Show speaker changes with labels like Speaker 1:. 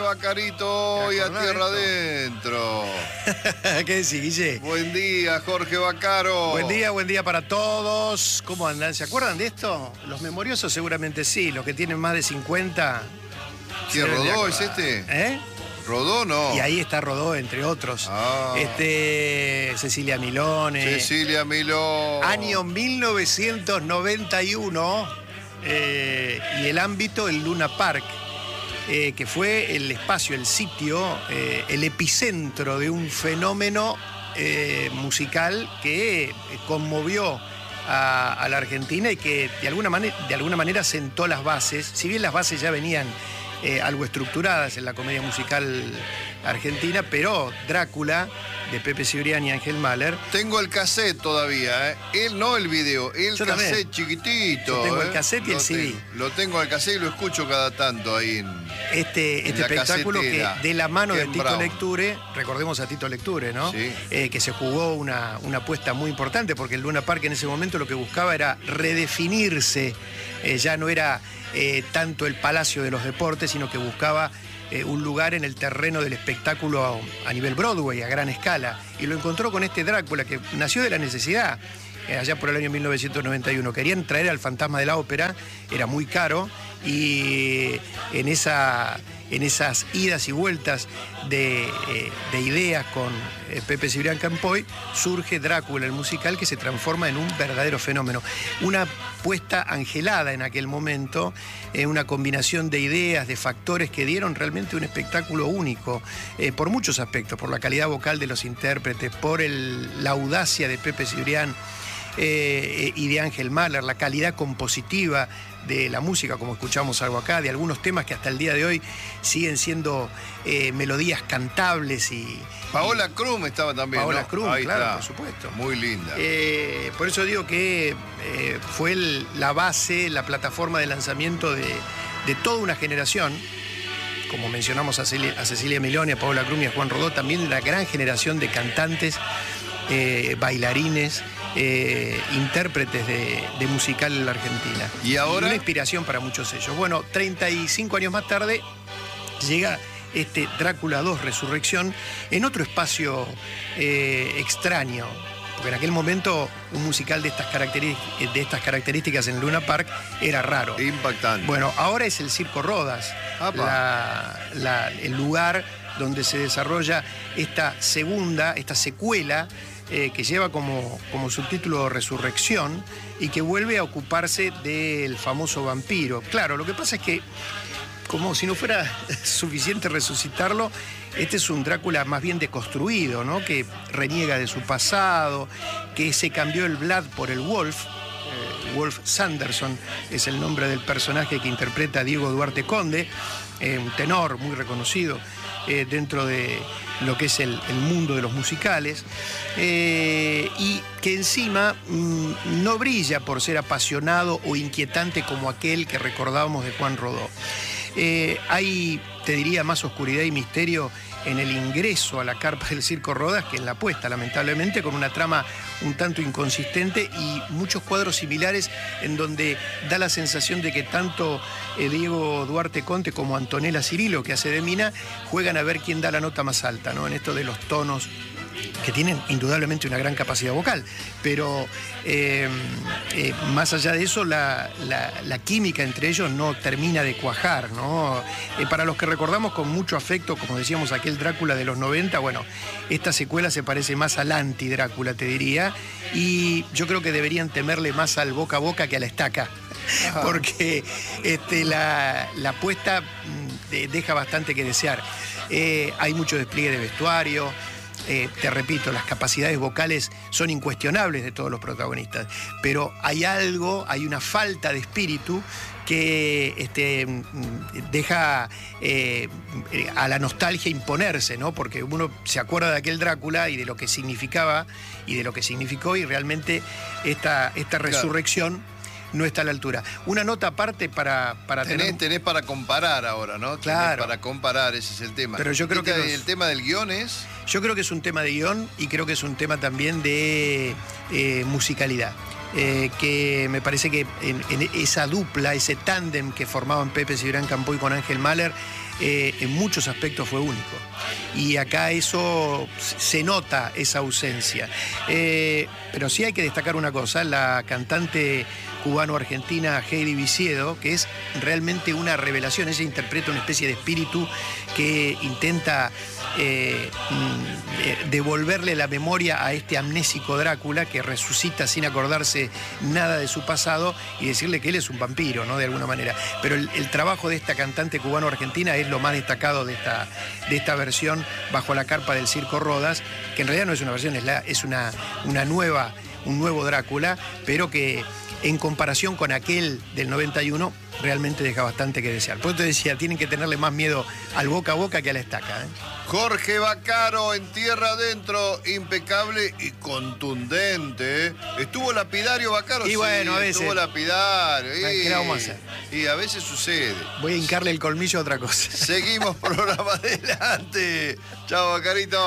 Speaker 1: Bacarito y a tierra adentro.
Speaker 2: ¿Qué decís, Guille?
Speaker 1: Buen día, Jorge Bacaro.
Speaker 2: Buen día para todos. ¿Cómo andan? ¿Se acuerdan de esto? Los memoriosos seguramente sí, los que tienen más de 50.
Speaker 1: ¿Quién Rodó es este?
Speaker 2: ¿Eh?
Speaker 1: Rodó, no.
Speaker 2: Y ahí está Rodó, entre otros. Cecilia Milone.
Speaker 1: Cecilia Milone.
Speaker 2: Año 1991. Y el ámbito, el Luna Park. Que fue el espacio, el sitio, el epicentro de un fenómeno musical que conmovió a la Argentina y que de alguna manera sentó las bases, si bien las bases ya venían algo estructuradas en la comedia musical argentina, pero Drácula, de Pepe Cibrián y Ángel Mahler.
Speaker 1: Tengo el cassette todavía, ¿eh? Él no el video, el
Speaker 2: Yo
Speaker 1: cassette
Speaker 2: también.
Speaker 1: Chiquitito.
Speaker 2: Yo tengo el cassette y el CD.
Speaker 1: Lo tengo el cassette y lo escucho cada tanto ahí en
Speaker 2: Este
Speaker 1: la
Speaker 2: espectáculo
Speaker 1: casetera.
Speaker 2: que de la mano de
Speaker 1: Ken
Speaker 2: Tito
Speaker 1: Brown.
Speaker 2: Lecture, recordemos a Tito Lecture, ¿no?
Speaker 1: Sí.
Speaker 2: Que se jugó una apuesta muy importante porque el Luna Park en ese momento lo que buscaba era redefinirse, ya no era tanto el Palacio de los Deportes, sino que buscaba un lugar en el terreno del espectáculo a nivel Broadway, a gran escala, y lo encontró con este Drácula que nació de la necesidad. Allá por el año 1991. Querían traer al fantasma de la ópera, era muy caro, y en esas idas y vueltas de ideas con Pepe Cibrián Campoy, surge Drácula, el musical, que se transforma en un verdadero fenómeno. Una puesta angelada en aquel momento, una combinación de ideas, de factores que dieron realmente un espectáculo único, por muchos aspectos, por la calidad vocal de los intérpretes, por la audacia de Pepe Cibrián, y de Ángel Mahler, la calidad compositiva de la música, como escuchamos algo acá, de algunos temas que hasta el día de hoy siguen siendo melodías cantables.
Speaker 1: Paola Krum estaba también,
Speaker 2: Paola
Speaker 1: ¿no?
Speaker 2: Krum,
Speaker 1: Ahí
Speaker 2: claro,
Speaker 1: está.
Speaker 2: por supuesto.
Speaker 1: Muy linda.
Speaker 2: Por eso digo que fue la base, la plataforma de lanzamiento de toda una generación, como mencionamos a Cecilia Milone, a Paola Krum y a Juan Rodó, también una gran generación de cantantes, bailarines, intérpretes de musical en la Argentina.
Speaker 1: ¿Y ahora?
Speaker 2: Una inspiración para muchos de ellos. Bueno, 35 años más tarde llega este Drácula 2 Resurrección en otro espacio extraño, porque en aquel momento un musical de estas características en Luna Park era raro.
Speaker 1: Impactante.
Speaker 2: Bueno, ahora es el Circo Rodas, el lugar donde se desarrolla esta secuela, que lleva como subtítulo Resurrección y que vuelve a ocuparse del famoso vampiro. Claro, lo que pasa es que, como si no fuera suficiente resucitarlo, este es un Drácula más bien deconstruido, ¿no? Que reniega de su pasado, que se cambió el Vlad por el Wolf. Wolf Sanderson es el nombre del personaje que interpreta Diego Duarte Conde, un tenor muy reconocido dentro de lo que es el mundo de los musicales, y que encima no brilla por ser apasionado o inquietante como aquel que recordábamos de Juan Rodó. Hay, te diría, más oscuridad y misterio en el ingreso a la carpa del Circo Rodas que en la puesta, lamentablemente, con una trama un tanto inconsistente y muchos cuadros similares en donde da la sensación de que tanto Diego Duarte Conte como Antonella Cirilo, que hace de Mina, juegan a ver quién da la nota más alta, ¿no? En esto de los tonos, que tienen indudablemente una gran capacidad vocal, pero más allá de eso, la química entre ellos no termina de cuajar, ¿no? Para los que recordamos con mucho afecto, como decíamos, aquel Drácula de los 90, bueno, esta secuela se parece más al anti-Drácula, te diría, y yo creo que deberían temerle más al boca a boca que a la estaca, porque la apuesta deja bastante que desear. Hay mucho despliegue de vestuario. Te repito, las capacidades vocales son incuestionables de todos los protagonistas, pero hay una falta de espíritu que deja a la nostalgia imponerse, ¿no? Porque uno se acuerda de aquel Drácula y de lo que significaba y de lo que significó, y realmente esta resurrección no está a la altura. Una nota aparte para
Speaker 1: tenés para comparar ahora, ¿no?
Speaker 2: Claro.
Speaker 1: Tenés para comparar, ese es el tema.
Speaker 2: Pero yo creo que
Speaker 1: el tema del guión es...
Speaker 2: Yo creo que es un tema de guión y creo que es un tema también de musicalidad. Que me parece que en esa dupla, ese tándem que formaban Pepe Cibrián Campoy con Ángel Mahler, en muchos aspectos fue único. Y acá eso se nota, esa ausencia. Pero sí hay que destacar una cosa, la cantante cubano-argentina Heidi Viciedo, que es realmente una revelación. Ella interpreta una especie de espíritu que intenta devolverle la memoria a este amnésico Drácula que resucita sin acordarse nada de su pasado y decirle que él es un vampiro, ¿no? De alguna manera. Pero el trabajo de esta cantante cubano-argentina es lo más destacado de esta versión Bajo la carpa del Circo Rodas, que en realidad no es una versión, es un nuevo Drácula, pero que en comparación con aquel del 91 realmente deja bastante que desear. Por eso te decía, tienen que tenerle más miedo al boca a boca que a la estaca, ¿eh?
Speaker 1: Jorge Vaccaro en Tierra Adentro, impecable y contundente, ¿eh? Estuvo lapidario Vaccaro,
Speaker 2: y bueno, a veces
Speaker 1: estuvo lapidario.
Speaker 2: ¿Qué vamos a hacer?
Speaker 1: Y a veces sucede.
Speaker 2: Voy a hincarle el colmillo a otra cosa.
Speaker 1: Seguimos programa adelante. Chao, Vaccarito.